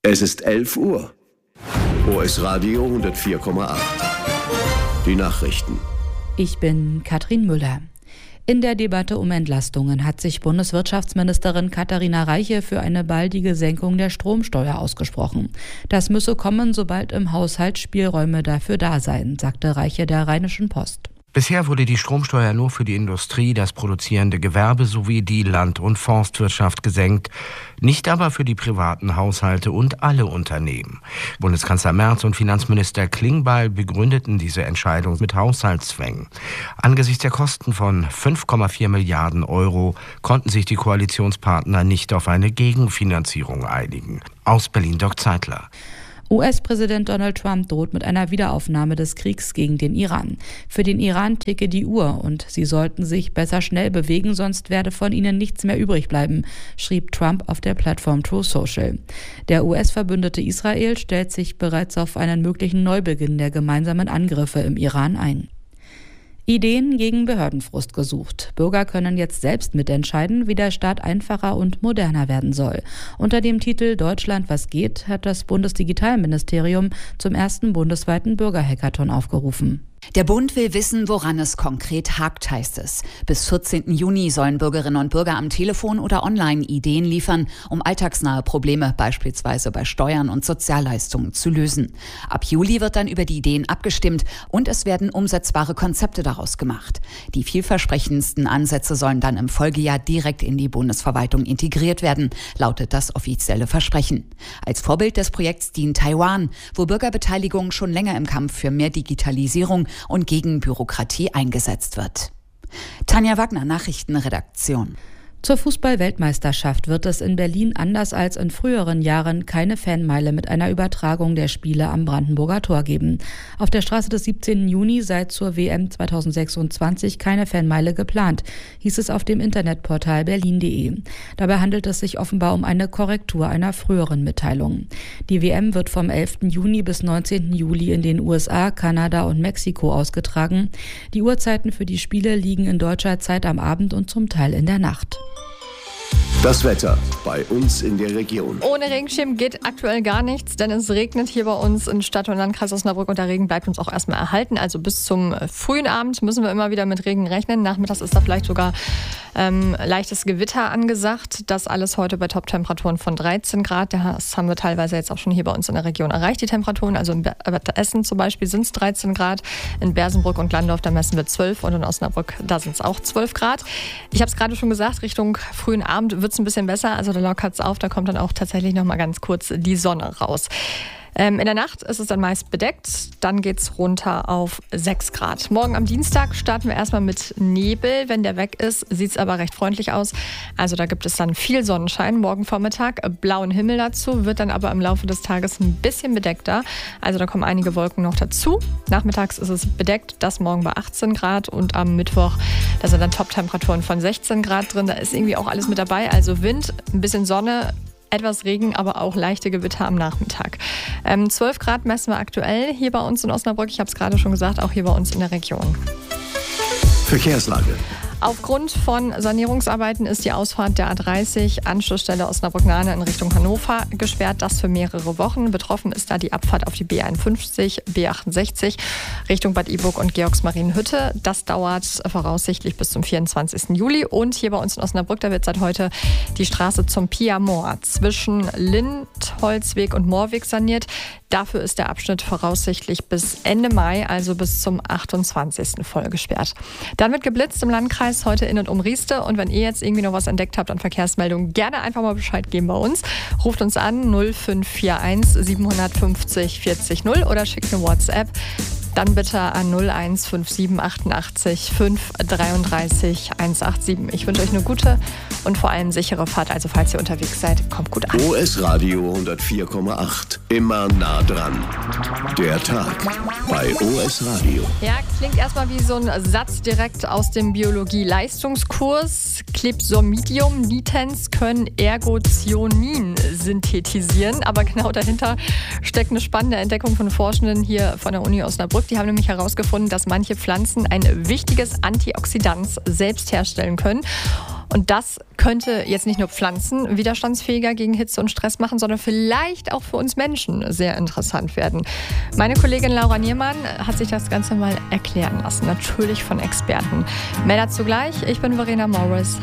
Es ist 11 Uhr. OS Radio 104,8. Die Nachrichten. Ich bin Katrin Müller. In der Debatte um Entlastungen hat sich Bundeswirtschaftsministerin Katharina Reiche für eine baldige Senkung der Stromsteuer ausgesprochen. Das müsse kommen, sobald im Haushalt Spielräume dafür da seien, sagte Reiche der Rheinischen Post. Bisher wurde die Stromsteuer nur für die Industrie, das produzierende Gewerbe sowie die Land- und Forstwirtschaft gesenkt, nicht aber für die privaten Haushalte und alle Unternehmen. Bundeskanzler Merz und Finanzminister Klingbeil begründeten diese Entscheidung mit Haushaltszwängen. Angesichts der Kosten von 5,4 Milliarden Euro konnten sich die Koalitionspartner nicht auf eine Gegenfinanzierung einigen. Aus Berlin Dirk Zeitler. US-Präsident Donald Trump droht mit einer Wiederaufnahme des Kriegs gegen den Iran. Für den Iran ticke die Uhr und sie sollten sich besser schnell bewegen, sonst werde von ihnen nichts mehr übrig bleiben, schrieb Trump auf der Plattform Truth Social. Der US-Verbündete Israel stellt sich bereits auf einen möglichen Neubeginn der gemeinsamen Angriffe im Iran ein. Ideen gegen Behördenfrust gesucht. Bürger können jetzt selbst mitentscheiden, wie der Staat einfacher und moderner werden soll. Unter dem Titel Deutschland was geht hat das Bundesdigitalministerium zum ersten bundesweiten Bürgerhackathon aufgerufen. Der Bund will wissen, woran es konkret hakt, heißt es. Bis 14. Juni sollen Bürgerinnen und Bürger am Telefon oder online Ideen liefern, um alltagsnahe Probleme, beispielsweise bei Steuern und Sozialleistungen, zu lösen. Ab Juli wird dann über die Ideen abgestimmt und es werden umsetzbare Konzepte daraus gemacht. Die vielversprechendsten Ansätze sollen dann im Folgejahr direkt in die Bundesverwaltung integriert werden, lautet das offizielle Versprechen. Als Vorbild des Projekts dient Taiwan, wo Bürgerbeteiligung schon länger im Kampf für mehr Digitalisierung und gegen Bürokratie eingesetzt wird. Tanja Wagner, Nachrichtenredaktion. Zur Fußball-Weltmeisterschaft wird es in Berlin anders als in früheren Jahren keine Fanmeile mit einer Übertragung der Spiele am Brandenburger Tor geben. Auf der Straße des 17. Juni sei zur WM 2026 keine Fanmeile geplant, hieß es auf dem Internetportal berlin.de. Dabei handelt es sich offenbar um eine Korrektur einer früheren Mitteilung. Die WM wird vom 11. Juni bis 19. Juli in den USA, Kanada und Mexiko ausgetragen. Die Uhrzeiten für die Spiele liegen in deutscher Zeit am Abend und zum Teil in der Nacht. Das Wetter bei uns in der Region. Ohne Regenschirm geht aktuell gar nichts, denn es regnet hier bei uns in Stadt- und Landkreis Osnabrück und der Regen bleibt uns auch erstmal erhalten. Also bis zum frühen Abend müssen wir immer wieder mit Regen rechnen. Nachmittags ist da vielleicht sogar leichtes Gewitter angesagt. Das alles heute bei Top-Temperaturen von 13 Grad. Das haben wir teilweise jetzt auch schon hier bei uns in der Region erreicht, die Temperaturen. Also in Essen zum Beispiel sind es 13 Grad. In Bersenbrück und Landorf, da messen wir 12 und in Osnabrück, da sind es auch 12 Grad. Ich habe es gerade schon gesagt, Richtung frühen Abend wird es ein bisschen besser. Also da lockert es auf, da kommt dann auch tatsächlich noch mal ganz kurz die Sonne raus. In der Nacht ist es dann meist bedeckt, dann geht es runter auf 6 Grad. Morgen am Dienstag starten wir erstmal mit Nebel. Wenn der weg ist, sieht es aber recht freundlich aus. Also da gibt es dann viel Sonnenschein morgen Vormittag, blauen Himmel dazu, wird dann aber im Laufe des Tages ein bisschen bedeckter. Also da kommen einige Wolken noch dazu. Nachmittags ist es bedeckt, das morgen bei 18 Grad und am Mittwoch, da sind dann Top-Temperaturen von 16 Grad drin. Da ist irgendwie auch alles mit dabei, also Wind, ein bisschen Sonne, etwas Regen, aber auch leichte Gewitter am Nachmittag. 12 Grad messen wir aktuell hier bei uns in Osnabrück. Ich habe es gerade schon gesagt, auch hier bei uns in der Region. Verkehrslage. Aufgrund von Sanierungsarbeiten ist die Ausfahrt der A30 Anschlussstelle Osnabrück-Nahne in Richtung Hannover gesperrt. Das für mehrere Wochen. Betroffen ist da die Abfahrt auf die B51, B68 Richtung Bad Iburg und Georgsmarienhütte. Das dauert voraussichtlich bis zum 24. Juli. Und hier bei uns in Osnabrück, da wird seit heute die Straße zum Pia-Moor zwischen Lindholzweg und Moorweg saniert. Dafür ist der Abschnitt voraussichtlich bis Ende Mai, also bis zum 28. voll gesperrt. Dann wird geblitzt im Landkreis heute in und um Rieste. Und wenn ihr jetzt irgendwie noch was entdeckt habt an Verkehrsmeldungen, gerne einfach mal Bescheid geben bei uns. Ruft uns an 0541 750 40 0 oder schickt eine WhatsApp. Dann bitte an 0157 88 533 187. Ich wünsche euch eine gute und vor allem sichere Fahrt. Also falls ihr unterwegs seid, kommt gut an. OS Radio 104,8. Immer nah dran. Der Tag bei OS Radio. Ja, klingt erstmal wie so ein Satz direkt aus dem Biologie-Leistungskurs. Klebstomidium nitens können Ergozionin synthetisieren. Aber genau dahinter steckt eine spannende Entdeckung von Forschenden hier von der Uni Osnabrück. Die haben nämlich herausgefunden, dass manche Pflanzen ein wichtiges Antioxidant selbst herstellen können. Und das könnte jetzt nicht nur Pflanzen widerstandsfähiger gegen Hitze und Stress machen, sondern vielleicht auch für uns Menschen sehr interessant werden. Meine Kollegin Laura Niermann hat sich das Ganze mal erklären lassen, natürlich von Experten. Mehr dazu gleich. Ich bin Verena Morris.